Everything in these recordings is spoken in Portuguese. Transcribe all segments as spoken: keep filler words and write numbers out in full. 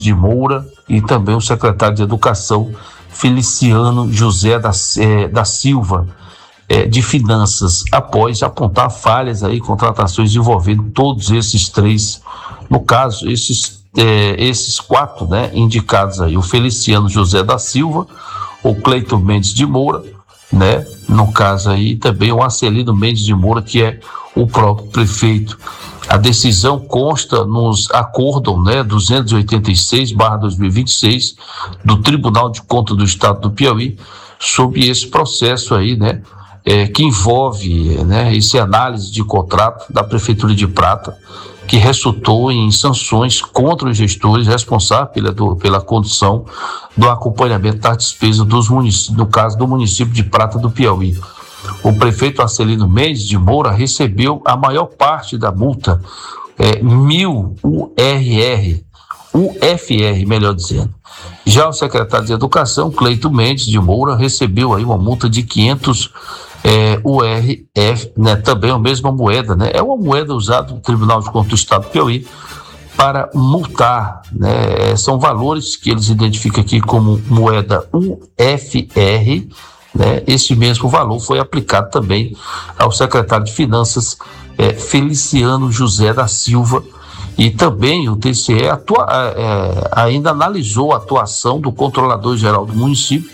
de Moura e também o secretário de Educação, Feliciano José da, eh, da Silva, eh, de Finanças, após apontar falhas aí, contratações envolvendo todos esses três, no caso, esses, eh, esses quatro, né, indicados aí, o Feliciano José da Silva, o Cleiton Mendes de Moura, né, no caso aí também o Arcelino Mendes de Moura, que é o próprio prefeito. A decisão consta nos acórdão, né, duzentos e oitenta e seis barra dois mil e vinte e seis do Tribunal de Contas do Estado do Piauí, sobre esse processo aí, né, é, que envolve, né, esse análise de contrato da Prefeitura de Prata, que resultou em sanções contra os gestores responsáveis pela, do, pela condução do acompanhamento das despesas dos municípios, no caso do município de Prata do Piauí. O prefeito Arcelino Mendes de Moura recebeu a maior parte da multa, é, mil U R R, U F R, melhor dizendo. Já o secretário de Educação, Cleiton Mendes de Moura, recebeu aí uma multa de quinhentos é, U R F, né, também a mesma moeda, né? É uma moeda usada no Tribunal de Contas do Estado do Piauí para multar, né? São valores que eles identificam aqui como moeda U F R, né? Esse mesmo valor foi aplicado também ao secretário de Finanças, é, Feliciano José da Silva, e também o T C E atua, é, ainda analisou a atuação do controlador-geral do município,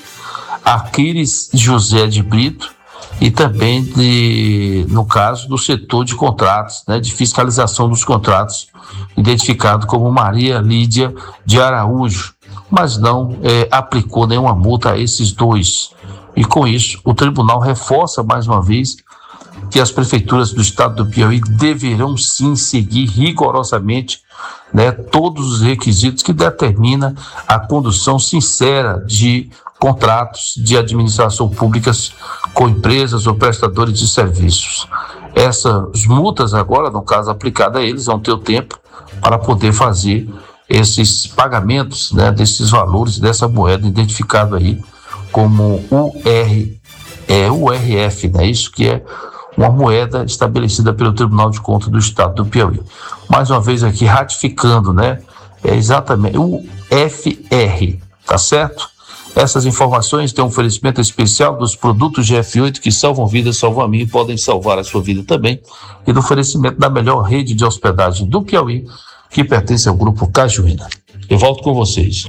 Aquiles José de Brito, e também, de, no caso, do setor de contratos, né, de fiscalização dos contratos, identificado como Maria Lídia de Araújo, mas não é, aplicou nenhuma multa a esses dois. E com isso, o tribunal reforça mais uma vez que as prefeituras do estado do Piauí deverão sim seguir rigorosamente, né, todos os requisitos que determina a condução sincera de contratos de administração públicas com empresas ou prestadores de serviços. Essas multas agora, no caso aplicada a eles, vão ter o tempo para poder fazer esses pagamentos, né, desses valores, dessa moeda identificada aí como U R, é, U R F, né, isso que é uma moeda estabelecida pelo Tribunal de Contas do Estado do Piauí. Mais uma vez aqui ratificando, né, é exatamente U F R, tá certo? Essas informações têm um oferecimento especial dos produtos G F oito que salvam vidas, salvam a mim e podem salvar a sua vida também, e do oferecimento da melhor rede de hospedagem do Piauí, que pertence ao Grupo Cajuína. Eu volto com vocês.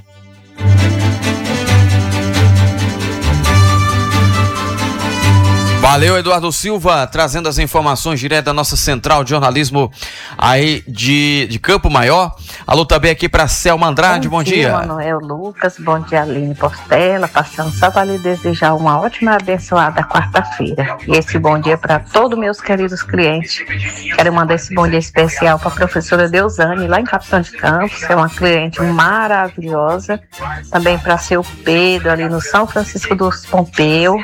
Valeu, Eduardo Silva, trazendo as informações direto da nossa central de jornalismo aí de, de Campo Maior. Alô também aqui para Selma Andrade, bom, bom dia. Bom dia, Manuel Lucas, bom dia, Aline Portela, passando só para lhe desejar uma ótima e abençoada quarta-feira. E esse bom dia para todos meus queridos clientes. Quero mandar esse bom dia especial para a professora Deusane, lá em Capitão de Campos, é uma cliente maravilhosa. Também para seu Pedro, ali no São Francisco dos Pompeu.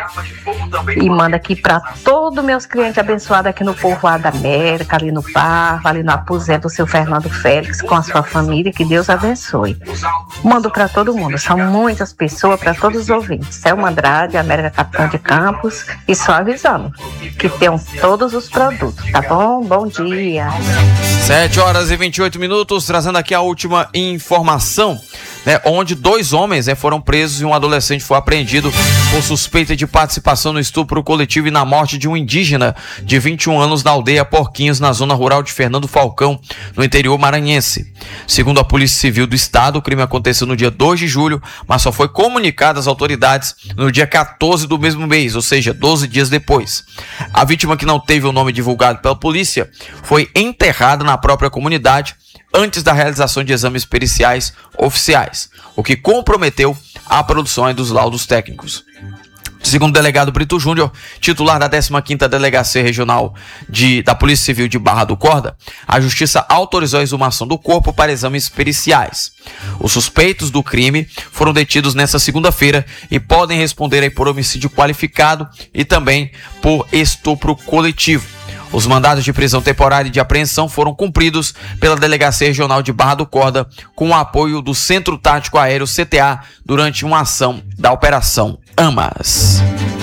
E manda aqui para todos meus clientes abençoados aqui no Povoado da América, ali no Parvo, ali no aposento do seu Fernando Félix, com a sua família, que Deus abençoe. Mando para todo mundo, são muitas pessoas, para todos os ouvintes. Selma Andrade, América Capitão de Campos, e só avisando que tenham todos os produtos, tá bom? Bom dia. sete horas e vinte e oito minutos, trazendo aqui a última informação, né, onde dois homens né, foram presos e um adolescente foi apreendido por suspeita de participação no estupro coletivo e na morte de um indígena de vinte e um anos na aldeia Porquinhos, na zona rural de Fernando Falcão, no interior maranhense. Segundo a Polícia Civil do Estado, o crime aconteceu no dia dois de julho, mas só foi comunicado às autoridades no dia quatorze do mesmo mês, ou seja, doze dias depois. A vítima, que não teve o nome divulgado pela polícia, foi enterrada na própria comunidade antes da realização de exames periciais oficiais, o que comprometeu a produção dos laudos técnicos. Segundo o delegado Brito Júnior, titular da décima quinta Delegacia Regional de, da Polícia Civil de Barra do Corda, a Justiça autorizou a exumação do corpo para exames periciais. Os suspeitos do crime foram detidos nesta segunda-feira e podem responder aí por homicídio qualificado e também por estupro coletivo. Os mandados de prisão temporária e de apreensão foram cumpridos pela Delegacia Regional de Barra do Corda com o apoio do Centro Tático Aéreo C T A durante uma ação da Operação Amas.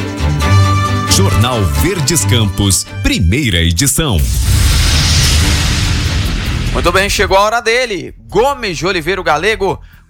Jornal Verdes Campos, primeira edição. Muito bem, chegou a hora dele. Gomes de Oliveira Galego